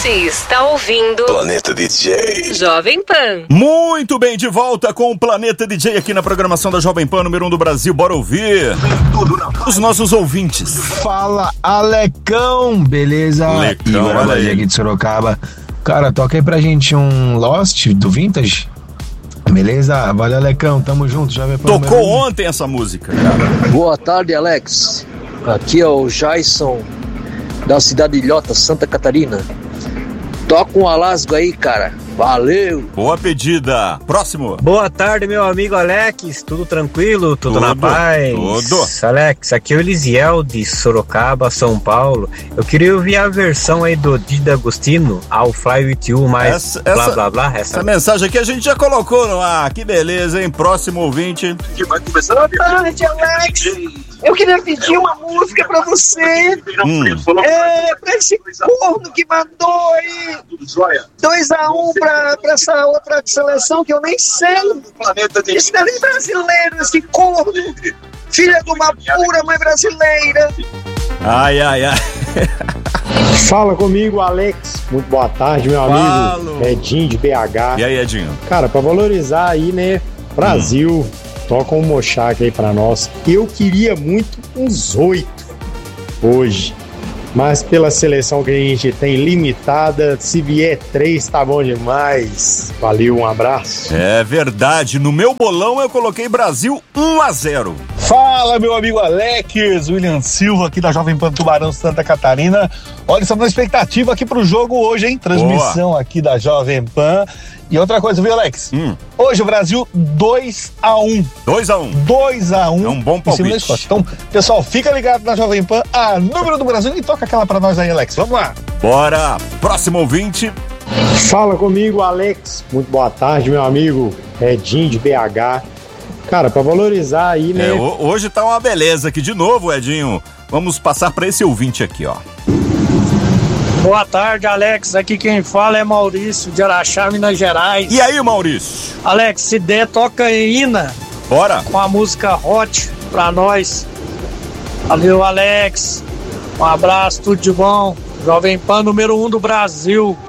Você está ouvindo Planeta DJ Jovem Pan. Muito bem, de volta com o Planeta DJ aqui na programação da Jovem Pan, número 1 do Brasil. Bora ouvir os nossos ouvintes. Fala, Alecão, beleza? Alecão, Igor olha aí. aqui de Sorocaba. Cara, toca aí pra gente um Lost do Vintage. Beleza? Valeu, Alecão, tamo junto. Jovem Pan. Tocou ontem essa música, cara. Boa tarde, Alex. Aqui é o Jason, da cidade de Ilhota, Santa Catarina. Toca um alasgo aí, cara. Valeu! Boa pedida. Próximo. Boa tarde, meu amigo Alex. Tudo tranquilo? Tudo na paz? Tudo. Alex, aqui é o Elisiel de Sorocaba, São Paulo. Eu queria ouvir a versão aí do Dida Agostino, I'll Fly With You, mais blá blá blá. Essa mensagem aqui a gente já colocou no ar. Que beleza, hein? Próximo ouvinte. Boa tarde, Alex. Eu queria pedir uma música pra você. Pra esse corno que mandou aí 2-1 pra essa outra seleção que eu nem sei. Esse não é nem brasileiro, esse corno. Filha de uma pura mãe brasileira. Ai, ai, ai. Fala comigo, Alex. Muito boa tarde, meu amigo. Edinho de BH. E aí, Edinho? Cara, pra valorizar aí, né? Brasil, toca um mochaque aí pra nós. Eu queria muito uns 8 hoje. Mas pela seleção que a gente tem limitada, se vier 3 tá bom demais. Valeu, um abraço. É verdade, no meu bolão eu coloquei Brasil 1-0. Fala, meu amigo Alex, William Silva aqui da Jovem Pan Tubarão, Santa Catarina. Olha, estamos na expectativa aqui pro jogo hoje, hein? Transmissão aqui da Jovem Pan. E outra coisa, viu, Alex? Hoje o Brasil 2-1. 2-1. É um bom palpite. Então, pessoal, fica ligado na Jovem Pan, a número do Brasil, e toca aquela pra nós aí, Alex. Vamos lá. Bora. Próximo ouvinte. Fala comigo, Alex. Muito boa tarde, meu amigo. Edinho de BH. Cara, pra valorizar aí, né? Hoje tá uma beleza aqui de novo, Edinho. Vamos passar pra esse ouvinte aqui, ó. Boa tarde, Alex. Aqui quem fala é Maurício, de Araxá, Minas Gerais. E aí, Maurício? Alex, se der, toca em Ina. Bora. Com a música Hot pra nós. Valeu, Alex. Um abraço, tudo de bom. Jovem Pan número 1 do Brasil.